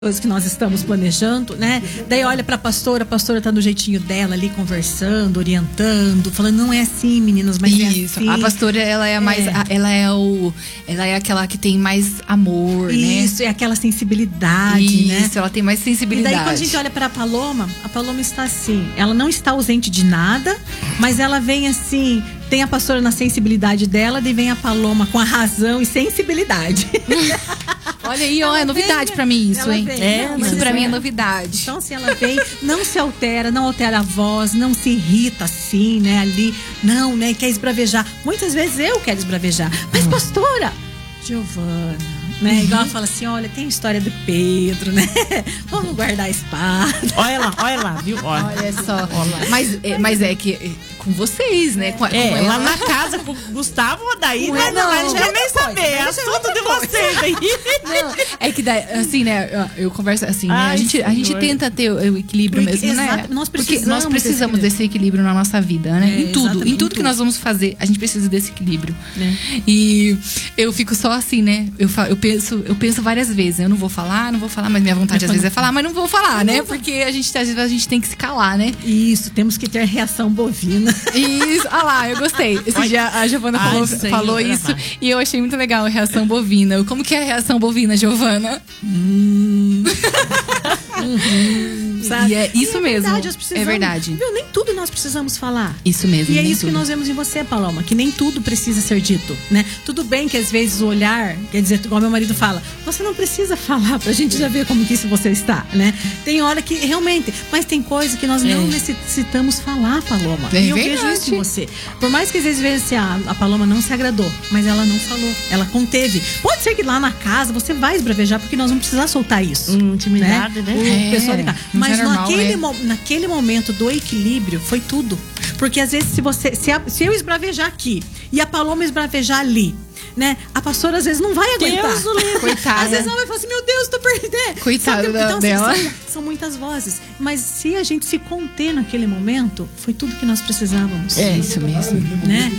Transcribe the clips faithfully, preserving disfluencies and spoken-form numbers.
coisas que nós estamos planejando, né? Daí olha pra pastora, a pastora tá do jeitinho dela ali, conversando, orientando, falando, não é assim, meninas, mas Isso, é assim. a pastora, ela é a mais, É. a- ela é o, ela é aquela que tem mais amor, né? Isso, é aquela sensibilidade, Isso, né? ela tem mais E sensibilidade. daí quando a gente olha pra Paloma, a Paloma está assim, ela não está ausente de nada, mas ela vem assim, tem a pastora na sensibilidade dela, daí vem a Paloma com a razão e sensibilidade. Olha aí, ó, é Ela novidade vem, pra mim isso, ela hein? vem. É, Não, isso mas pra é. mim é novidade. Então, se ela vem, não se altera, não altera a voz, não se irrita assim, né, ali. Não, né, quer esbravejar. Muitas vezes eu quero esbravejar. Mas, pastora, Giovana, né, Uhum. igual ela fala assim, olha, tem a história do Pedro, né? Vamos guardar a espada. Olha lá, olha lá, viu? Olha. Olha só. Mas, é, mas é que é, com vocês, né? Com, É, com ela. lá na casa com o Gustavo, daí Com não, ela, não, não, não quero já nem depois, saber. É mas assunto de vocês aí. Não, é que daí, assim, né? Eu, eu converso assim, né? Ai, A gente, a gente senhor. tenta ter o, o equilíbrio O equi- mesmo, né? exato, nós Porque precisamos nós precisamos desse desse equilíbrio na nossa vida, né? É, em tudo, exatamente, em tudo em que tudo. nós vamos fazer, a gente precisa desse equilíbrio. Né? E eu fico só assim, né? Eu, fa- eu, penso, eu penso várias vezes. Eu não vou falar, não vou falar, mas minha vontade às vezes é falar, mas não vou falar, né? Porque a gente, às vezes a gente tem que se calar, né? Isso, temos que ter reação bovina. Isso, ah lá, eu gostei. Esse dia a Giovana Ai, falou, isso aí, falou eu isso gravar. e eu achei muito legal a reação bovina. Como que é a reação bovina, Giovana? Hum. Uhum, sabe? E é isso E mesmo. Verdade, nós precisamos, É verdade. Viu? Nem tudo nós precisamos falar. Isso mesmo. E é nem isso que tudo. nós vemos em você, Paloma, que nem tudo precisa ser dito, né? Tudo bem que às vezes o olhar, quer dizer, igual meu marido fala, você não precisa falar pra gente já ver como que isso você está, né? Tem hora que realmente, mas tem coisa que nós não É. necessitamos falar, Paloma. É e eu verdade. vejo isso em você. Por mais que às vezes veja assim, ah, a Paloma não se agradou, mas ela não falou, ela conteve. Pode ser que lá na casa você vai esbravejar, porque nós vamos precisar soltar isso. Hum, intimidade, né? O É, pessoal de cá. mas Mas é normal, naquele, é. mo- naquele momento do equilíbrio foi tudo. Porque às vezes se você se, a- se eu esbravejar aqui e a Paloma esbravejar ali, né? A pastora às vezes não vai aguentar. Deus o livre. Coitada. Às vezes ela vai falar assim, meu Deus, tô perdendo. Coitada Sabe? da- Então, dela. São, são muitas vozes. Mas se a gente se conter naquele momento, foi tudo que nós precisávamos. É isso mesmo. Né?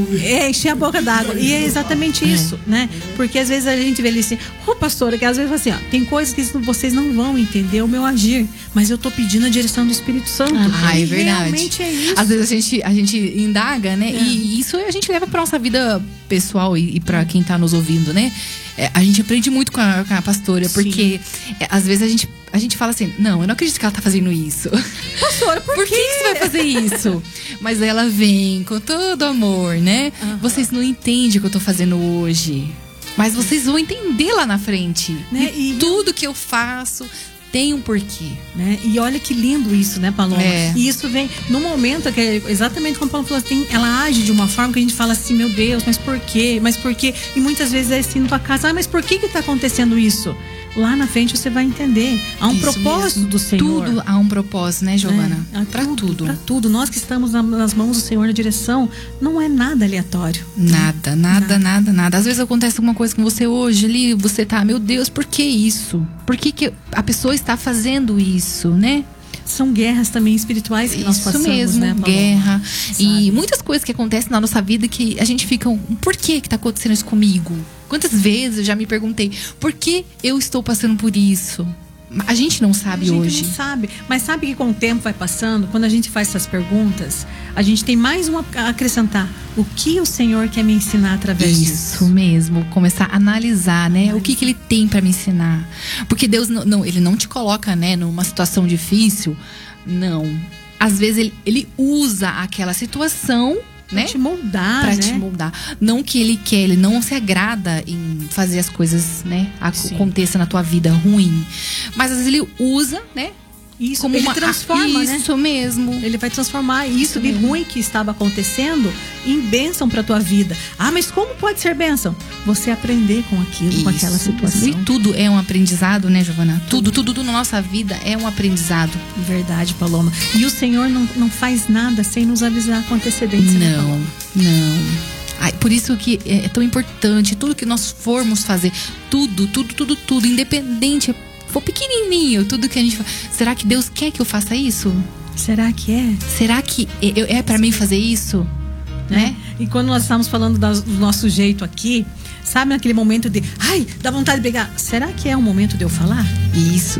É encher a boca d'água. E é exatamente isso, né? Porque às vezes a gente vê ali assim, ô pastora, que às vezes fala assim, ó, tem coisas que vocês não vão entender o meu agir, mas eu tô pedindo a direção do Espírito Santo. Ah, é E verdade. Realmente é isso. Às vezes a gente, a gente indaga, né? É. E isso a gente leva pra nossa vida pessoal e, e pra quem tá nos ouvindo, né? É, a gente aprende muito com a, com a pastora, Sim. porque é, às vezes a gente, a gente fala assim, não, eu não acredito que ela tá fazendo isso. Pastora, por, Por que, que você vai fazer isso? Mas ela vem com todo amor, né? Aham. Vocês não entendem o que eu tô fazendo hoje. Mas vocês vão entender lá na frente. Né? E E- tudo que eu faço tem um porquê. Né? E olha que lindo isso, né, Paloma? É. E isso vem no momento que é exatamente como a Paloma falou assim, ela age de uma forma que a gente fala assim, meu Deus, mas por quê? Mas por quê? E muitas vezes é assim na tua casa, ah, mas por que que tá acontecendo isso? Lá na frente você vai entender. Há um Isso propósito mesmo. do Senhor. Tudo há um propósito, né, Giovana? É, Pra tudo. Pra tudo. Nós que estamos na- nas mãos do Senhor na direção, não é nada aleatório. Nada, nada, Nada. nada, nada. Às vezes acontece alguma coisa com você hoje ali, você tá, meu Deus, por que isso? Por que, que a pessoa está fazendo isso, né? São guerras também espirituais que nós Isso passamos, mesmo, né, Paloma? guerra. Sabe? E muitas coisas que acontecem na nossa vida que a gente fica, por que que tá acontecendo isso comigo? Quantas vezes eu já me perguntei, por que eu estou passando por isso? A gente não sabe A gente hoje. não sabe, mas sabe que com o tempo vai passando, quando a gente faz essas perguntas, a gente tem mais uma a acrescentar. O que o Senhor quer me ensinar através Isso disso? mesmo, começar a analisar, né? O que que ele tem pra me ensinar? Porque Deus não, não, ele não te coloca, né, numa situação difícil. Não. Às vezes ele, ele usa aquela situação, né? Pra te moldar, Pra né? te moldar. Não que ele quer, ele não se agrada em fazer as coisas, né, Sim. aconteça na tua vida ruim. Mas às vezes ele usa, né? Isso, Como ele uma transforma, né? Isso mesmo. Ele vai transformar isso Isso de mesmo. ruim que estava acontecendo em bênção pra tua vida. Ah, mas como pode ser bênção? Você aprender com aquilo, com aquela Isso situação. mesmo. E tudo é um aprendizado, né, Giovana? Tudo, tudo, tudo na nossa vida é um aprendizado. Verdade, Paloma. E o Senhor não, não faz nada sem nos avisar com antecedência, né, Não, Paloma? não. Ai, por isso que é tão importante, tudo que nós formos fazer, tudo, tudo, tudo, tudo, independente, for pequenininho, tudo que a gente faz. Será que Deus quer que eu faça isso? Será que é? Será que é, é para mim fazer isso? Né? E quando nós estamos falando das- do nosso jeito aqui, sabe naquele momento de, ai, dá vontade de pegar. Será que é o momento de eu falar? Isso.